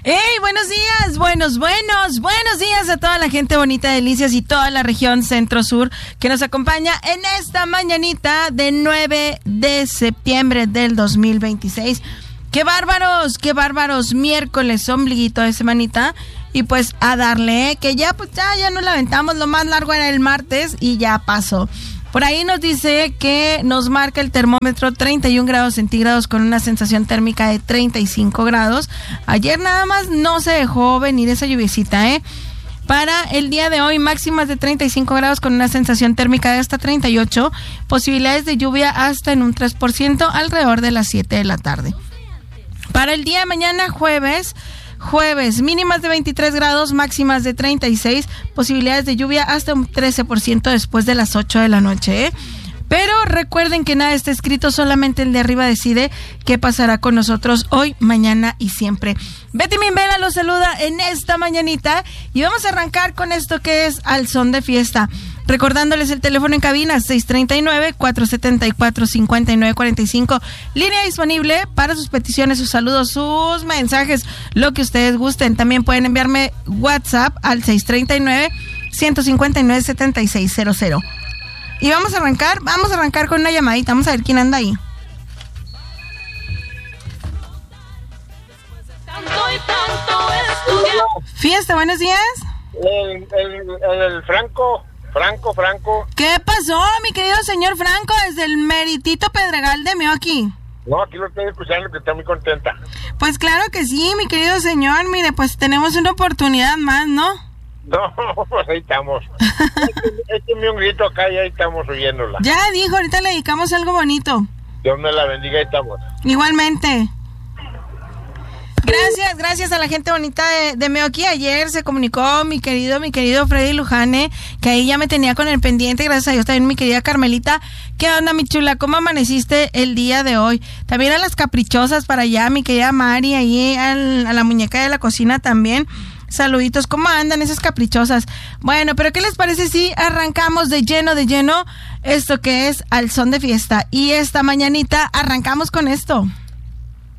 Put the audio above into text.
¡Hey! Buenos días, buenos días a toda la gente bonita de Delicias y toda la región centro-sur que nos acompaña en esta mañanita de 9 de septiembre del 2026. ¡Qué bárbaros! Miércoles, ombliguito de semanita. Y pues a darle, que ya nos la aventamos, lo más largo era el martes y ya pasó. Por ahí nos dice que nos marca el termómetro 31 grados centígrados con una sensación térmica de 35 grados. Ayer nada más no se dejó venir esa lluviecita, Para el día de hoy, máximas de 35 grados con una sensación térmica de hasta 38. Posibilidades de lluvia hasta en un 3% alrededor de las 7 de la tarde. Para el día de mañana, jueves, mínimas de 23 grados, máximas de 36, posibilidades de lluvia hasta un 13% después de las 8 de la noche, Pero recuerden que nada está escrito, solamente el de arriba decide qué pasará con nosotros hoy, mañana y siempre. Betty Mimbela los saluda en esta mañanita y vamos a arrancar con esto que es Al Son de Fiesta. Recordándoles el teléfono en cabina 639-474-5945, línea disponible para sus peticiones, sus saludos, sus mensajes, lo que ustedes gusten. También pueden enviarme WhatsApp al 639-159-7600. Y vamos a arrancar con una llamadita, vamos a ver quién anda ahí. Fiesta, buenos días. El Franco. ¿Qué pasó, mi querido señor Franco, desde el meritito Pedregal de Meoqui? No, aquí lo estoy escuchando, que está muy contenta. Pues claro que sí, mi querido señor. Mire, pues tenemos una oportunidad más, ¿no? No, pues ahí estamos. Écheme un grito acá y ahí estamos oyéndola. Ya dijo, ahorita le dedicamos algo bonito. Dios me la bendiga, ahí estamos. Igualmente. Gracias a la gente bonita de Meoqui. Ayer se comunicó mi querido Freddy Lujane, que ahí ya me tenía con el pendiente. Gracias a Dios también mi querida Carmelita. ¿Qué onda, mi chula? ¿Cómo amaneciste el día de hoy? También a las caprichosas para allá, mi querida Mari, ahí a la muñeca de la cocina también. Saluditos, ¿cómo andan esas caprichosas? Bueno, pero ¿qué les parece si arrancamos de lleno esto que es Al Son de Fiesta? Y esta mañanita arrancamos con esto.